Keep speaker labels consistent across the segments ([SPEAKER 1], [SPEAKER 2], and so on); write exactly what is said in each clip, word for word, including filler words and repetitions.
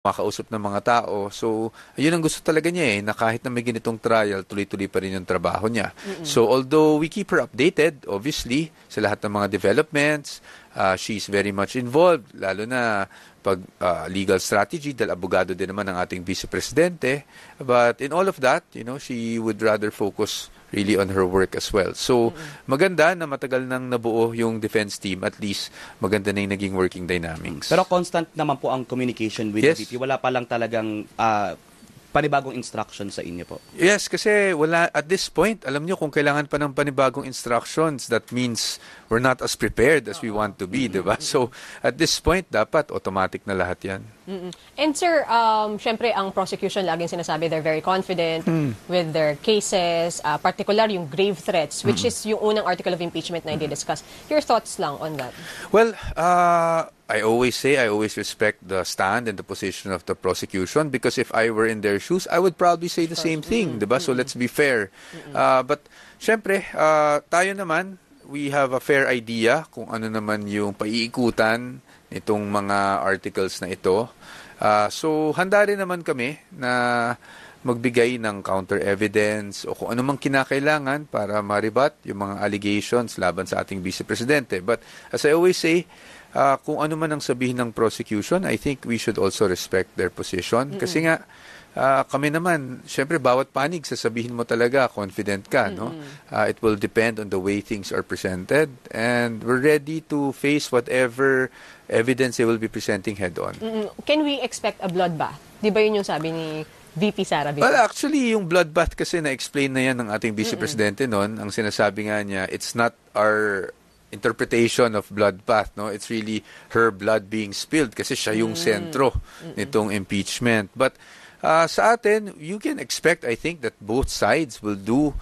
[SPEAKER 1] makausap ng mga tao. So, yun ang gusto talaga niya eh, na kahit na may ganitong trial, tuloy-tuloy pa rin yung trabaho niya. Mm-mm. So, although we keep her updated, obviously, sa lahat ng mga developments, uh, she's very much involved, lalo na pag uh, legal strategy, dahil abogado din naman ang ating vice presidente. But in all of that, you know, she would rather focus really on her work as well. So, mm-hmm. maganda na matagal nang nabuo yung defense team. At least, maganda na yung naging working dynamics.
[SPEAKER 2] Pero constant naman po ang communication with
[SPEAKER 1] yes.
[SPEAKER 2] the V P. Wala pa lang talagang uh, panibagong instruction sa inyo po.
[SPEAKER 1] Yes, kasi wala, at this point, alam nyo, kung kailangan pa ng panibagong instructions, that means we're not as prepared as we want to be, mm-hmm. diba? So, at this point, dapat automatic na lahat yan.
[SPEAKER 3] Mm-mm. And sir, um, syempre ang prosecution laging sinasabi they're very confident mm. with their cases, uh, particular yung grave threats, which mm. is yung unang article of impeachment na i-discuss. Your thoughts lang on that?
[SPEAKER 1] Well, uh, I always say, I always respect the stand and the position of the prosecution because if I were in their shoes, I would probably say the same thing, mm-hmm. diba? So let's be fair. Mm-hmm. Uh, but syempre, uh, tayo naman, we have a fair idea kung ano naman yung paiikutan itong mga articles na ito. Uh, so, handa rin naman kami na magbigay ng counter evidence o kung ano mang kinakailangan para maribat yung mga allegations laban sa ating Vice Presidente. But as I always say, uh, kung ano man ang sabihin ng prosecution, I think we should also respect their position. Mm-hmm. Kasi nga, Uh, kami naman, syempre bawat panig sasabihin mo talaga, confident ka, mm-hmm. no? Uh, it will depend on the way things are presented and we're ready to face whatever evidence they will be presenting head-on.
[SPEAKER 3] Mm-hmm. Can we expect a bloodbath? Di ba yun yung sabi ni V P Sara?
[SPEAKER 1] Well, actually, yung bloodbath kasi na-explain na yan ng ating Vice Presidente noon. Ang sinasabi nga niya, it's not our interpretation of bloodbath, no? It's really her blood being spilled kasi siya yung mm-hmm. sentro mm-hmm. nitong impeachment. But Uh, sa atin, you can expect, I think, that both sides will do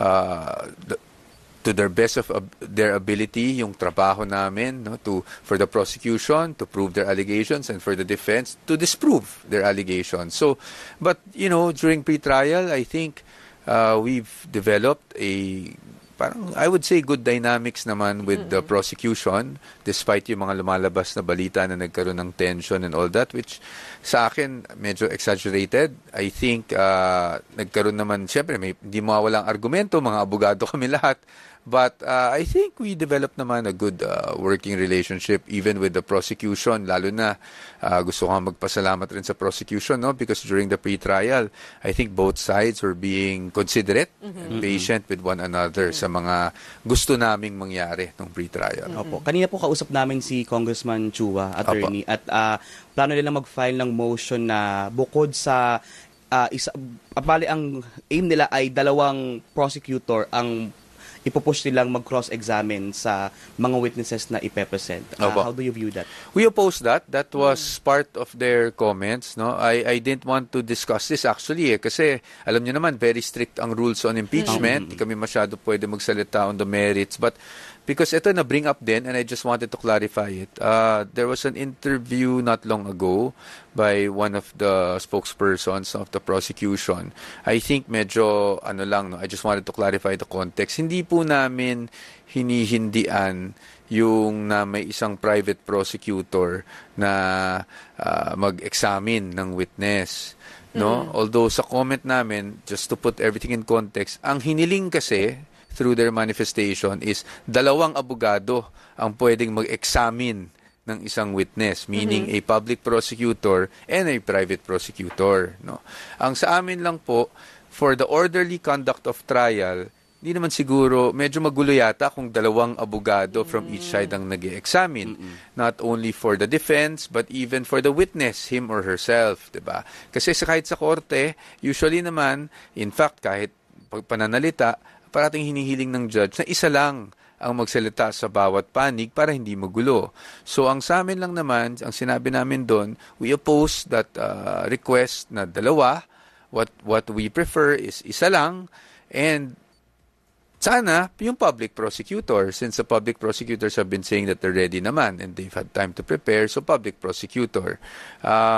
[SPEAKER 1] uh, the, to their best of uh, their ability yung trabaho namin, no, to for the prosecution to prove their allegations and for the defense to disprove their allegations. So, but you know, during pre-trial, I think uh, we've developed a parang I would say good dynamics naman with the prosecution despite yung mga lumalabas na balita na nagkaroon ng tension and all that, which sa akin medyo exaggerated. I think uh, nagkaroon naman, syempre may hindi mawawalang argumento, mga abogado kami lahat. But uh, I think we developed naman a good uh, working relationship even with the prosecution. Lalo na uh, gusto ko magpasalamat rin sa prosecution, no? Because during the pre-trial, I think both sides were being considerate mm-hmm. and patient with one another mm-hmm. sa mga gusto naming mangyari ng pre-trial.
[SPEAKER 2] Mm-hmm. Opo. Kanina po kausap namin si Congressman Chua, attorney, Opo. At uh, plano nila mag-file ng motion na bukod sa uh, isa, bali ang aim nila ay dalawang prosecutor ang ipupush nilang mag-cross-examine sa mga witnesses na ipepresent. Uh, how do you view that?
[SPEAKER 1] We oppose that. That was mm. part of their comments. No, I I didn't want to discuss this actually eh, kasi alam niyo naman very strict ang rules on impeachment. Hindi mm. kami masyado pwede magsalita on the merits. But because ito na-bring up din and I just wanted to clarify it. Uh, there was an interview not long ago by one of the spokespersons of the prosecution. I think medyo ano lang, no? I just wanted to clarify the context. Hindi po namin hinihindian yung na may isang private prosecutor na uh, mag-examine ng witness. No? Mm. Although sa comment namin, just to put everything in context, ang hiniling kasi through their manifestation is dalawang abogado ang pwedeng mag-examine ng isang witness, meaning mm-hmm. a public prosecutor and a private prosecutor. No? Ang sa amin lang po, for the orderly conduct of trial, hindi naman siguro, medyo magulo yata kung dalawang abogado mm-hmm. from each side ang nag-examine. Mm-hmm. Not only for the defense, but even for the witness, him or herself. Diba? Kasi sa kahit sa korte, usually naman, in fact, kahit pananalita, parating hinihiling ng judge na isa lang ang magsalita sa bawat panig para hindi magulo. So ang sa amin lang naman, ang sinabi namin doon, we oppose that uh, request na dalawa. What what we prefer is isa lang, and sana yung public prosecutor, since the public prosecutors have been saying that they're ready naman and they've had time to prepare, so public prosecutor. Um, but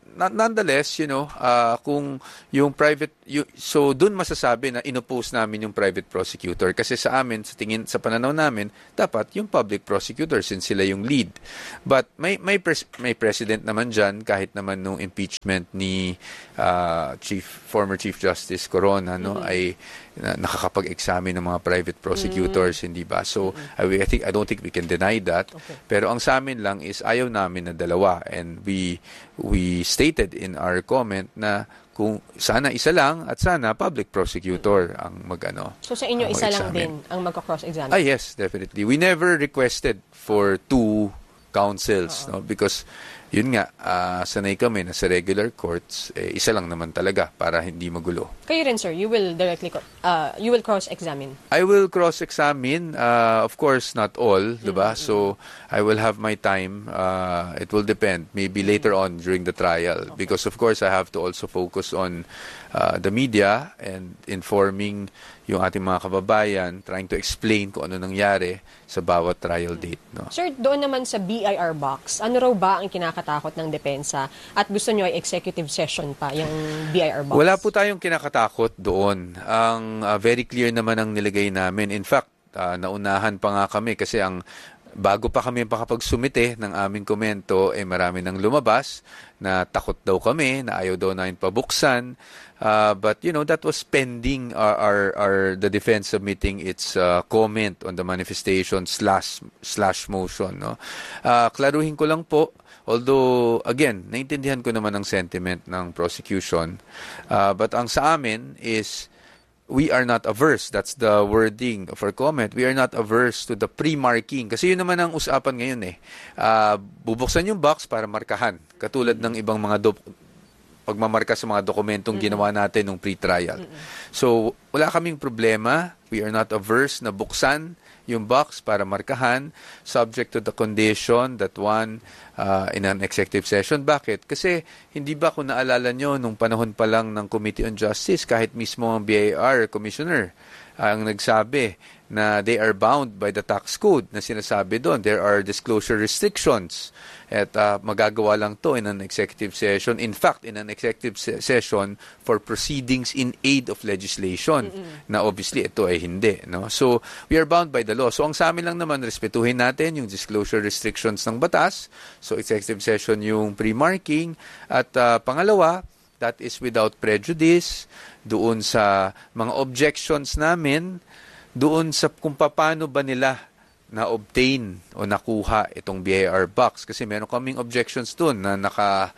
[SPEAKER 1] n- nonetheless, you know, uh, kung yung private, yung, so dun masasabi na inoppose namin yung private prosecutor kasi sa amin, sa tingin, sa pananaw namin, dapat yung public prosecutor since sila yung lead. But may may pres- may president naman dyan kahit naman nung impeachment ni uh, Chief former Chief Justice Corona, no, mm-hmm. ay na, nakakapag-examine ng mga private prosecutors, mm-hmm. hindi ba? So, mm-hmm. I, I think I don't think we can deny that. Okay. Pero ang sa amin lang is ayaw namin na dalawa, and we we stated in our comment na kung sana isa lang at sana public prosecutor ang magano.
[SPEAKER 3] So sa inyo isa lang din ang magko-cross-examine?
[SPEAKER 1] Ah, yes, definitely. We never requested for two counsels, Uh-oh. no, because yun nga, uh, sanay kami na sa regular courts, eh, isa lang naman talaga para hindi magulo.
[SPEAKER 3] Kayo rin, sir, you will directly, uh, you will cross-examine?
[SPEAKER 1] I will cross-examine, uh, of course, not all, mm-hmm. diba? So, I will have my time. Uh, it will depend, maybe mm-hmm. later on during the trial. Okay. Because, of course, I have to also focus on uh, the media and informing yung ating mga kababayan, trying to explain kung ano nangyari sa bawat trial date. No?
[SPEAKER 3] Sir, doon naman sa B I R box, ano raw ba ang kinakatakot ng depensa at gusto nyo ay executive session pa, yung B I R box?
[SPEAKER 1] Wala po tayong kinakatakot doon. Ang uh, very clear naman ang nilagay namin. In fact, uh, naunahan pa nga kami kasi ang bago pa kami pakapagsumite ng aming komento, eh marami nang lumabas na takot daw kami, na ayaw daw namin pabuksan. Uh, but, you know, that was pending our, our, our the defense submitting its uh, comment on the manifestation slash, slash motion. No? Uh, klaruhin ko lang po, although, again, naintindihan ko naman ang sentiment ng prosecution. Uh, but ang sa amin is, we are not averse. That's the wording of our comment. We are not averse to the pre-marking. Kasi yun naman ang usapan ngayon eh. Uh, bubuksan yung box para markahan. Katulad ng ibang mga do- pagmamarka sa mga dokumentong mm-hmm. ginawa natin nung pre-trial. Mm-hmm. So, wala kaming problema. We are not averse na buksan yung box para markahan, subject to the condition that one uh, in an executive session. Bakit? Kasi hindi ba kung naalala nyo nung panahon pa lang ng Committee on Justice, kahit mismo ang B I R Commissioner uh, ang nagsabi na they are bound by the tax code na sinasabi doon. There are disclosure restrictions at uh, magagawa lang to in an executive session. In fact, in an executive se- session for proceedings in aid of legislation mm-hmm. na obviously ito ay hindi. No? So, we are bound by the law. So, ang sa amin lang naman, respetuhin natin yung disclosure restrictions ng batas. So, executive session yung pre-marking. At uh, pangalawa, that is without prejudice doon sa mga objections namin, doon sa kung paano ba nila na-obtain o nakuha itong B I R box. Kasi meron kaming objections doon na naka,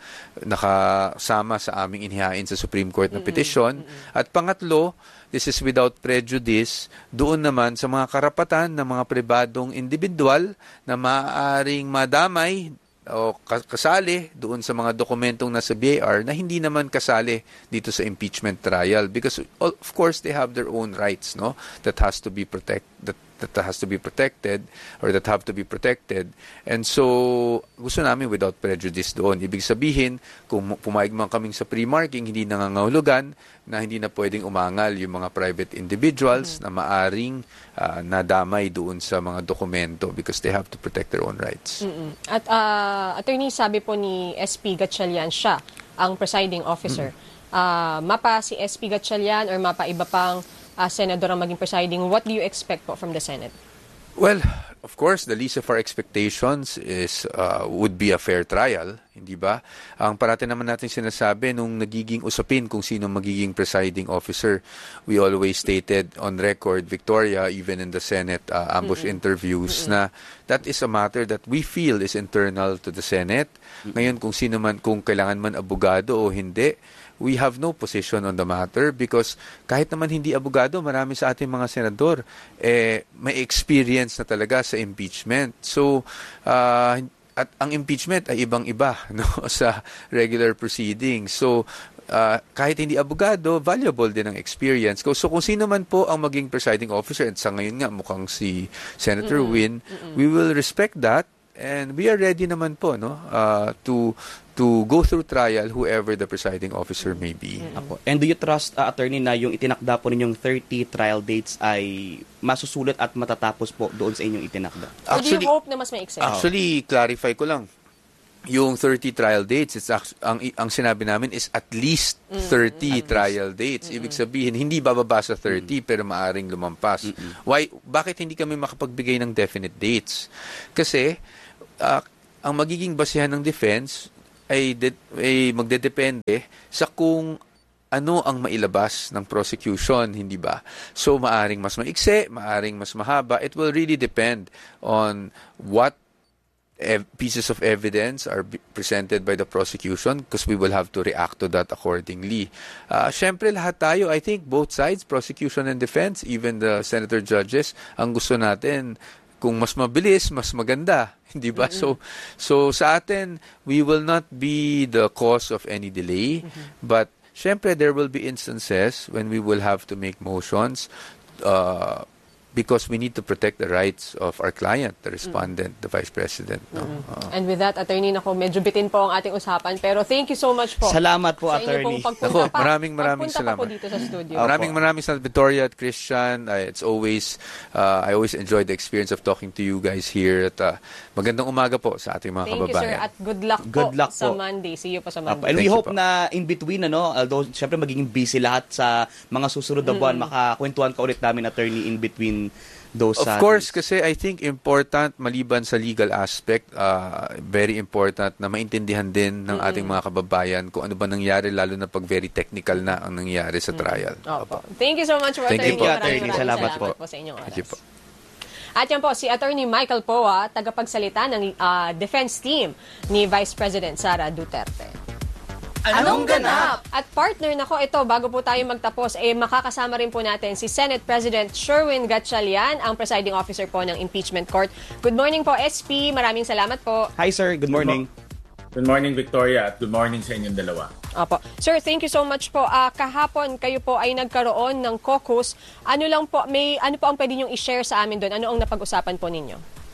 [SPEAKER 1] nakasama sa aming inihain sa Supreme Court na petisyon. Mm-hmm. At pangatlo, this is without prejudice doon naman sa mga karapatan ng mga pribadong individual na maaaring madamay o kasali doon sa mga dokumentong nasa B I R na hindi naman kasali dito sa impeachment trial, because of course they have their own rights, no, that has to be protect that that has to be protected or that have to be protected. And so gusto namin without prejudice doon. Ibig sabihin, kung pumayag man kaming sa pre-marking, hindi nangangahulugan na hindi na pwedeng umangal yung mga private individuals mm-hmm. na maaring uh, nadamay doon sa mga dokumento because they have to protect their own rights.
[SPEAKER 3] Mm-mm. At uh, attorney, sabi po ni S P Gatchalian, siya ang presiding officer. Mm-hmm. Uh, mapa si S P Gatchalian or mapa iba pang uh, senador ang maging presiding, what do you expect po from the Senate?
[SPEAKER 1] Well, of course, the least of our expectations is uh, would be a fair trial, hindi ba? Ang parati naman natin sinasabi nung nagiging usapin kung sino magiging presiding officer, we always stated on record, Victoria, even in the Senate uh, ambush mm-hmm. interviews, mm-hmm. na that is a matter that we feel is internal to the Senate. Mm-hmm. Ngayon, kung sino man, kung kailangan man abogado o hindi, we have no position on the matter because kahit naman hindi abogado, marami sa ating mga senador eh, may experience na talaga sa impeachment. So, uh, at ang impeachment ay ibang-iba no, sa regular proceedings. So, uh, kahit hindi abogado, valuable din ang experience. So, kung sino man po ang maging presiding officer, at sa ngayon nga mukhang si Senator mm-hmm. Win, mm-hmm. we will respect that. And we are ready naman po no uh, to to go through trial whoever the presiding officer may be.
[SPEAKER 2] Ako. And do you trust, uh, attorney, na yung itinakda po ninyong thirty trial dates ay masusulit at matatapos po doon sa inyong itinakda?
[SPEAKER 3] Or do you hope na mas may exception?
[SPEAKER 1] Actually, clarify ko lang. yung thirty trial dates, it's actu- ang ang sinabi namin is at least thirty mm, trial dates. Mm-hmm. Ibig sabihin hindi bababa sa thirty mm-hmm. pero maaring lumampas. Mm-hmm. Why bakit hindi kami makapagbigay ng definite dates? Kasi uh, ang magiging basehan ng defense ay, de- ay magdedepende sa kung ano ang mailabas ng prosecution, hindi ba? So maaring mas maikse, maaring mas mahaba. It will really depend on what ev- pieces of evidence are b- presented by the prosecution because we will have to react to that accordingly. Uh, Siyempre, lahat tayo, I think both sides, prosecution and defense, even the senator judges, ang gusto natin, kung mas mabilis, mas maganda. Hindi ba? Mm-hmm. So, so sa atin, we will not be the cause of any delay. Mm-hmm. But, syempre, there will be instances when we will have to make motions uh, because we need to protect the rights of our client, the respondent, mm-hmm. the Vice President. No?
[SPEAKER 3] Mm-hmm.
[SPEAKER 1] Uh,
[SPEAKER 3] And with that, Attorney, nako, medyo bitin po ang ating usapan. Pero thank you so much po.
[SPEAKER 2] Salamat po,
[SPEAKER 3] sa
[SPEAKER 2] Attorney.
[SPEAKER 3] Ako,
[SPEAKER 1] maraming maraming
[SPEAKER 3] pagpunta
[SPEAKER 1] salamat.
[SPEAKER 3] pa po dito sa studio.
[SPEAKER 1] Maraming maraming salamat, Victoria at Christian. Uh, it's always, uh, I always enjoy the experience of talking to you guys here. At uh, magandang umaga po sa ating mga
[SPEAKER 3] thank
[SPEAKER 1] kababayan.
[SPEAKER 3] Thank you, sir. At good luck po
[SPEAKER 2] good luck
[SPEAKER 3] sa
[SPEAKER 2] po.
[SPEAKER 3] Monday. See you po sa
[SPEAKER 2] Apo.
[SPEAKER 3] Monday.
[SPEAKER 2] And we
[SPEAKER 1] Thank
[SPEAKER 2] hope na in between, ano, although syempre magiging busy lahat sa mga susunod na buwan, mm. makakwentuhan ka ulit namin, Attorney, in between those
[SPEAKER 1] Of course, kasi I think important, maliban sa legal aspect, uh, very important na maintindihan din ng mm-hmm. ating mga kababayan kung ano ba nangyari, lalo na pag very technical na ang nangyari sa trial.
[SPEAKER 3] Mm-hmm. Opo. Thank you so much for
[SPEAKER 1] Thank
[SPEAKER 3] Attorney.
[SPEAKER 1] you,
[SPEAKER 3] Maraming
[SPEAKER 2] Attorney.
[SPEAKER 3] maraming
[SPEAKER 2] Salamat
[SPEAKER 3] salamat
[SPEAKER 2] po.
[SPEAKER 3] po sa inyong oras.
[SPEAKER 1] Thank you po.
[SPEAKER 3] At yan po, si Attorney Michael Poa, tagapagsalita ng uh, defense team ni Vice President Sara Duterte. Anong ganap? At partner, nako, ito, bago po tayo magtapos, eh, makakasama rin po natin si Senate President Sherwin Gatchalian, ang presiding officer po ng impeachment court. Good morning po, S P. Maraming salamat po.
[SPEAKER 2] Hi, sir. Good morning.
[SPEAKER 4] Good morning, Victoria, at good morning sa inyong dalawa.
[SPEAKER 3] Opo. Sir, thank you so much po. Uh, kahapon, kayo po ay nagkaroon ng caucus. Ano lang po, may, ano po ang pwede niyong i-share sa amin doon? Ano ang napag-usapan po ninyo?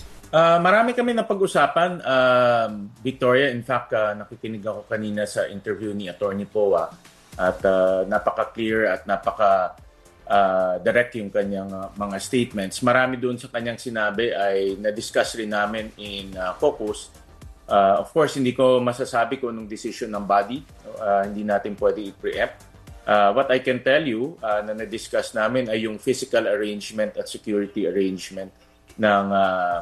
[SPEAKER 4] Uh, marami kami na pag-usapan, uh, Victoria. In fact, uh, nakikinig ako kanina sa interview ni Attorney Poa at uh, napaka-clear at napaka-direct uh, yung kanyang uh, mga statements. Marami doon sa kanyang sinabi ay na-discuss rin namin in uh, caucus. Uh, of course, hindi ko masasabi kung anong decision ng body. Uh, hindi natin pwede i-preempt. Uh, what I can tell you uh, na na-discuss namin ay yung physical arrangement at security arrangement ng uh,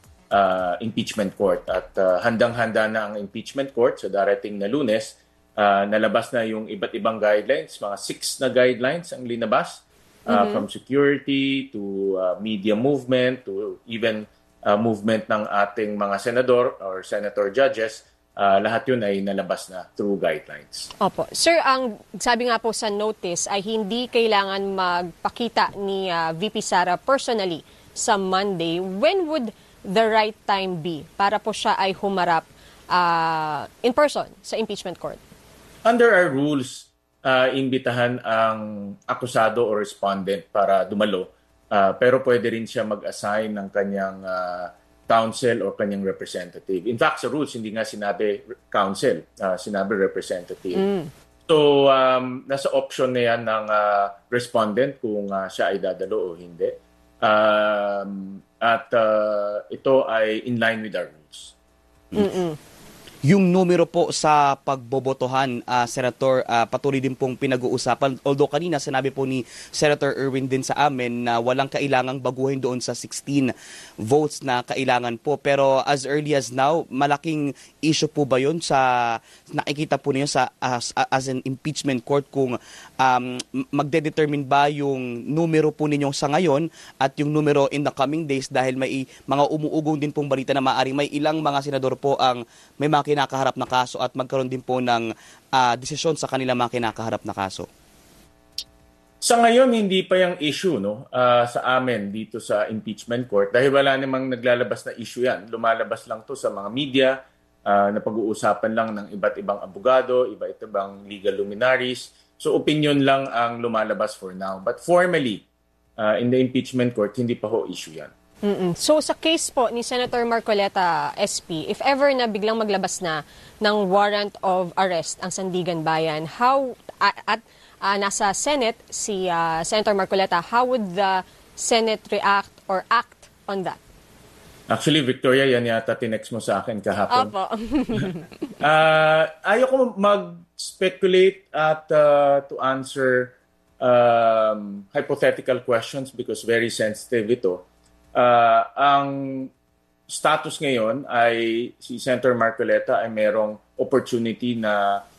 [SPEAKER 4] Uh, impeachment court at uh, handang-handa na ang impeachment court sa darating na Lunes. Uh, nalabas na yung iba't ibang guidelines, mga six na guidelines ang linabas uh, mm-hmm. from security to uh, media movement to even uh, movement ng ating mga senador or senator judges. Uh, lahat yun ay nalabas na through guidelines.
[SPEAKER 3] Opo. Sir, ang sabi nga po sa notice ay hindi kailangan magpakita ni uh, V P Sara personally sa Monday. When would the right time be para po siya ay humarap uh, in person sa impeachment court?
[SPEAKER 4] Under our rules, uh, imbitahan ang akusado o respondent para dumalo. Uh, pero pwede rin siya mag-assign ng kanyang uh, counsel o kanyang representative. In fact, sa rules, hindi nga sinabi counsel, uh, sinabi representative. Mm. So, um, nasa option na yan ng uh, respondent kung uh, siya ay dadalo o hindi. Um, at uh, ito ay in line with our rules.
[SPEAKER 3] Mm-mm.
[SPEAKER 2] Yung numero po sa pagbobotohan, uh, Senator, uh, patuloy din pong pinag-uusapan. Although kanina sinabi po ni Senator Erwin din sa amin na walang kailangang baguhin doon sa sixteen votes na kailangan po. Pero as early as now, malaking issue po ba yun sa nakikita po niyo sa as, as an impeachment court kung um, magde-determine ba yung numero po ninyo sa ngayon at yung numero in the coming days dahil may mga umuugong din pong balita na maaaring may ilang mga senador po ang may mga kinakaharap na kaso at magkaroon din po ng uh, desisyon sa kanilang mga kinakaharap na kaso?
[SPEAKER 4] Sa ngayon, hindi pa yung issue no, uh, sa amin dito sa impeachment court dahil wala namang naglalabas na issue yan. Lumalabas lang to sa mga media, uh, na pag-uusapan lang ng iba't ibang abogado, iba't ibang legal luminaries. So opinion lang ang lumalabas for now. But formally, uh, in the impeachment court, hindi pa ho issue yan.
[SPEAKER 3] Mm-mm. So sa case po ni Senator Marcoleta S P, if ever na biglang maglabas na ng warrant of arrest ang Sandigan Bayan, how at, at uh, nasa Senate si uh, Senator Marcoleta, how would the Senate react or act on that?
[SPEAKER 4] Actually, Victoria, yan yata tinext mo sa akin kahapon.
[SPEAKER 3] Opo.
[SPEAKER 4] Uh, ayoko mag-speculate at uh, to answer um, hypothetical questions because very sensitive ito. Uh, ang status ngayon ay si Senator Marcoleta ay merong opportunity na